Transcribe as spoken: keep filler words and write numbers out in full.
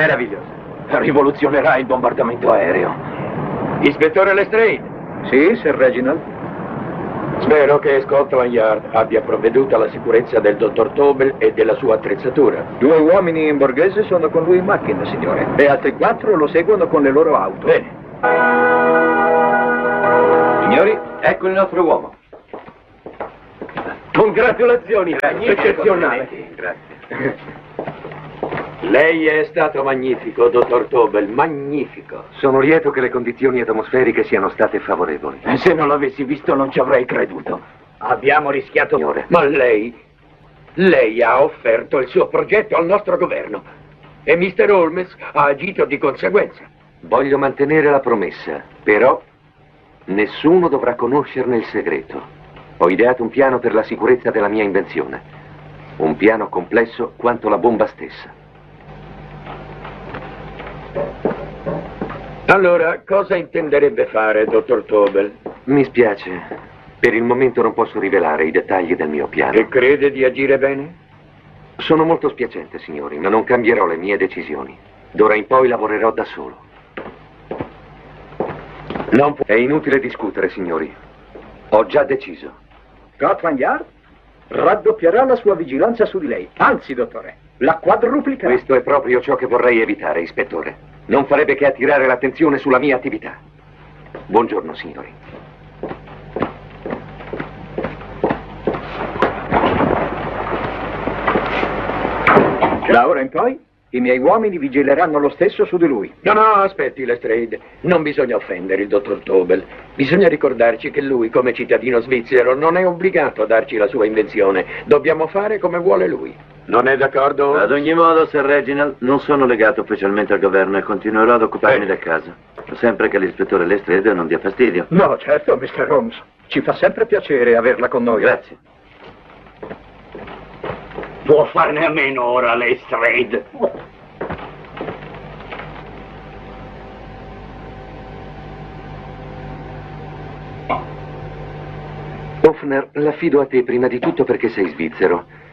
Meraviglioso. Rivoluzionerà il bombardamento aereo. Ispettore Lestrade. Sì, Sir Reginald? Spero che Scotland Yard abbia provveduto alla sicurezza del dottor Tobel e della sua attrezzatura. Due uomini in borghese sono con lui in macchina, signore. E altri quattro lo seguono con le loro auto. Bene. Signori, ecco il nostro uomo. Congratulazioni, eccezionale. Grazie. Lei è stato magnifico, dottor Tobel, magnifico. Sono lieto che le condizioni atmosferiche siano state favorevoli. Se non l'avessi visto non ci avrei creduto. Abbiamo rischiato, signore. Ma lei, lei ha offerto il suo progetto al nostro governo e mister Holmes ha agito di conseguenza. Voglio mantenere la promessa, però nessuno dovrà conoscerne il segreto. Ho ideato un piano per la sicurezza della mia invenzione. Un piano complesso quanto la bomba stessa. Allora, cosa intenderebbe fare, dottor Tobel? Mi spiace. Per il momento non posso rivelare i dettagli del mio piano. E crede di agire bene? Sono molto spiacente, signori, ma non cambierò le mie decisioni. D'ora in poi lavorerò da solo. Non può... È inutile discutere, signori. Ho già deciso. Scotland Yard raddoppierà la sua vigilanza su di lei. Anzi, dottore, la quadruplicherà. Questo è proprio ciò che vorrei evitare, ispettore. Non farebbe che attirare l'attenzione sulla mia attività. Buongiorno, signori. Da ora in poi, i miei uomini vigileranno lo stesso su di lui. No, no, aspetti, Lestrade. Non bisogna offendere il dottor Tobel. Bisogna ricordarci che lui, come cittadino svizzero, non è obbligato a darci la sua invenzione. Dobbiamo fare come vuole lui. Non è d'accordo? Ad ogni modo, Sir Reginald, non sono legato ufficialmente al governo e continuerò ad occuparmi Eh. del caso. Sempre che l'ispettore Lestrade non dia fastidio. No, certo, mister Holmes. Ci fa sempre piacere averla con noi. Grazie. Può farne a meno ora, Lestrade. Hoffner, l'affido a te prima di tutto perché sei svizzero.